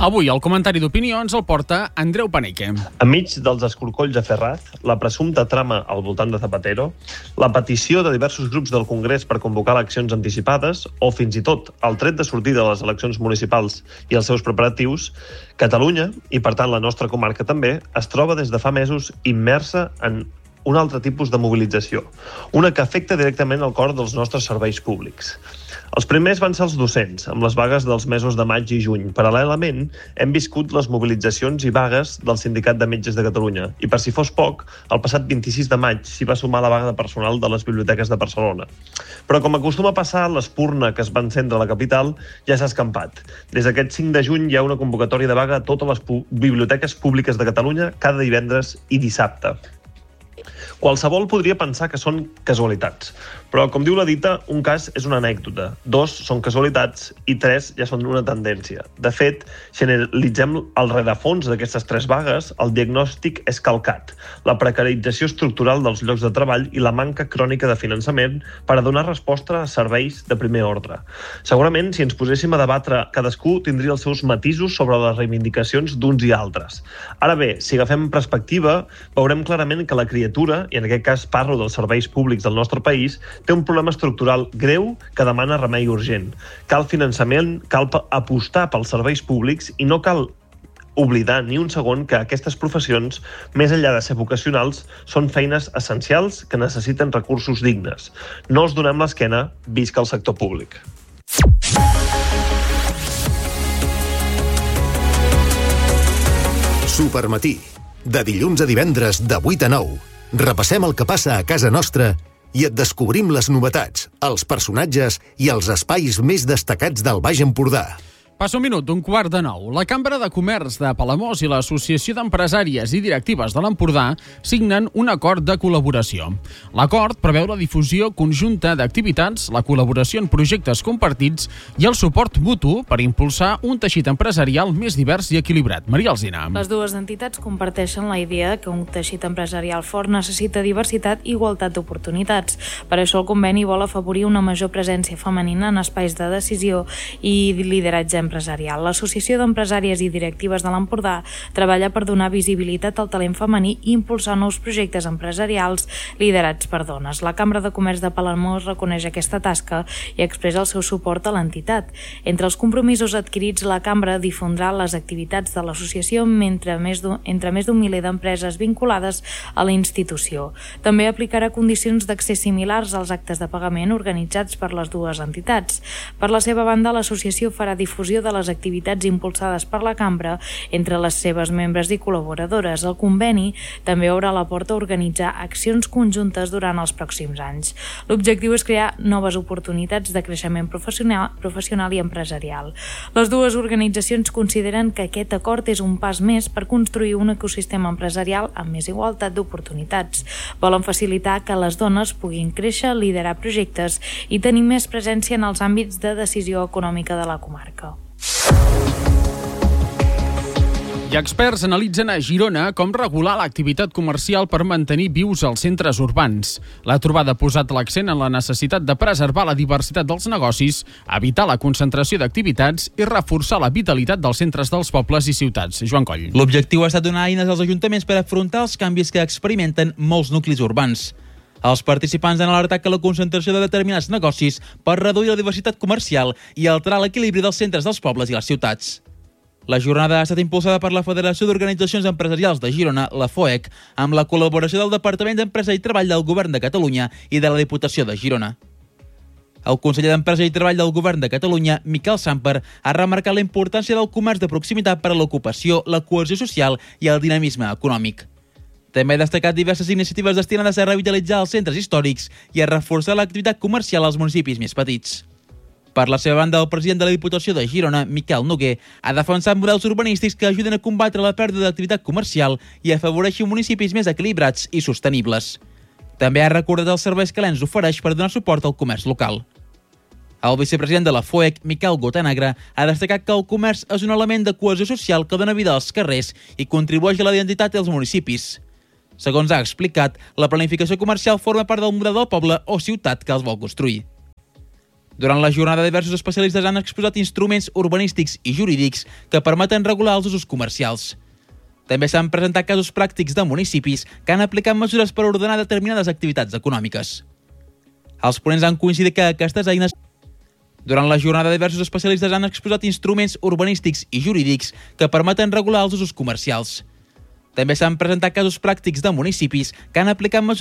Avui el comentari d'opinió ens el porta Andreu Paneque. Enmig dels escorcolls a Ferraz, la presumpta trama al voltant de Zapatero, la petició de diversos grups del Congrés per convocar eleccions anticipades o fins i tot el tret de sortida de les eleccions municipals i els seus preparatius, Catalunya, i per tant la nostra comarca també, es troba des de fa mesos immersa en un altre tipus de mobilització, una que afecta directament el cor dels nostres serveis públics. Els primers van ser els docents, amb les vagues dels mesos de maig i juny. Paral·lelament, hem viscut les mobilitzacions i vagues del Sindicat de Metges de Catalunya. I per si fos poc, el passat 26 de maig s'hi va sumar la vaga de personal de les biblioteques de Barcelona. Però com acostuma a passar, l'espurna que es va encendre a la capital ja s'ha escampat. Des d'aquest 5 de juny hi ha una convocatòria de vaga a totes les biblioteques públiques de Catalunya cada divendres i dissabte. Qualsevol podria pensar que són casualitats, però, com diu la dita, un cas és una anècdota, 2 són casualitats i 3 ja són una tendència. De fet, si analitzem el rerefons d'aquestes 3 vagues, el diagnòstic és calcat. La precarització estructural dels llocs de treball i la manca crònica de finançament per a donar resposta a serveis de primer ordre. Segurament, si ens poséssim a debatre, cadascú tindria els seus matisos sobre les reivindicacions d'uns i altres. Ara bé, si agafem perspectiva, veurem clarament que la criatura, i en aquest cas parlo dels serveis públics del nostre país, té un problema estructural greu que demana remei urgent. Cal finançament, cal apostar pels serveis públics i no cal oblidar ni un segon que aquestes professions, més enllà de ser vocacionals, són feines essencials que necessiten recursos dignes. No els donem l'esquena, visca el sector públic. Supermatí. De dilluns a divendres, de 8 a 9. Repassem el que passa a casa nostra i et descobrim les novetats, els personatges i els espais més destacats del Baix Empordà. Passa un minut d'un 8:45. La Cambra de Comerç de Palamós i l'Associació d'Empresàries i Directives de l'Empordà signen un acord de col·laboració. L'acord preveu la difusió conjunta d'activitats, la col·laboració en projectes compartits i el suport mutu per impulsar un teixit empresarial més divers i equilibrat. Maria Alsina. Les dues entitats comparteixen la idea que un teixit empresarial fort necessita diversitat i igualtat d'oportunitats. Per això el conveni vol afavorir una major presència femenina en espais de decisió i lideratge empresarial. L'Associació d'Empresàries i Directives de l'Empordà treballa per donar visibilitat al talent femení i impulsar nous projectes empresarials liderats per dones. La Cambra de Comerç de Palamós reconeix aquesta tasca i expressa el seu suport a l'entitat. Entre els compromisos adquirits, la Cambra difondrà les activitats de l'associació entre més d'un miler d'empreses vinculades a la institució. També aplicarà condicions d'accés similars als actes de pagament organitzats per les dues entitats. Per la seva banda, l'associació farà difusió de les activitats impulsades per la Cambra entre les seves membres i col·laboradores. El conveni també obre la porta a organitzar accions conjuntes durant els pròxims anys. L'objectiu és crear noves oportunitats de creixement professional i empresarial. Les dues organitzacions consideren que aquest acord és un pas més per construir un ecosistema empresarial amb més igualtat d'oportunitats. Volen facilitar que les dones puguin créixer, liderar projectes i tenir més presència en els àmbits de decisió econòmica de la comarca. I experts analitzen a Girona com regular l'activitat comercial per mantenir vius els centres urbans. La trobada ha posat l'accent en la necessitat de preservar la diversitat dels negocis, evitar la concentració d'activitats i reforçar la vitalitat dels centres dels pobles i ciutats. Joan Coll. L'objectiu ha estat donar eines als ajuntaments per afrontar els canvis que experimenten molts nuclis urbans. Els participants han alertat que la concentració de determinats negocis pot reduir la diversitat comercial i alterar l'equilibri dels centres dels pobles i les ciutats. La jornada ha estat impulsada per la Federació d'Organitzacions Empresarials de Girona, la FOEC, amb la col·laboració del Departament d'Empresa i Treball del Govern de Catalunya i de la Diputació de Girona. El conseller d'Empresa i Treball del Govern de Catalunya, Miquel Samper, ha remarcat la importància del comerç de proximitat per a l'ocupació, la cohesió social i el dinamisme econòmic. També ha destacat diverses iniciatives destinades a revitalitzar els centres històrics i a reforçar l'activitat comercial als municipis més petits. Per la seva banda, el president de la Diputació de Girona, Miquel Noguer, ha defensat models urbanístics que ajuden a combatre la pèrdua d'activitat comercial i afavoreixin municipis més equilibrats i sostenibles. També ha recordat els serveis que l'ENS ofereix per donar suport al comerç local. El vicepresident de la FOEC, Miquel Gotanagre, ha destacat que el comerç és un element de cohesió social que dona vida als carrers i contribueix a la identitat dels municipis. Segons ha explicat, la planificació comercial forma part del model del poble o ciutat que els vol construir. Durant la jornada, diversos especialistes han exposat instruments urbanístics i jurídics que permeten regular els usos comercials. També s'han presentat casos pràctics de municipis que han aplicat mesures per ordenar determinades activitats econòmiques. Els ponents han coincidit que aquestes eines... Durant la jornada, diversos especialistes han exposat instruments urbanístics i jurídics que permeten regular els usos comercials. També s'han presentat casos pràctics de municipis que han aplicat mesures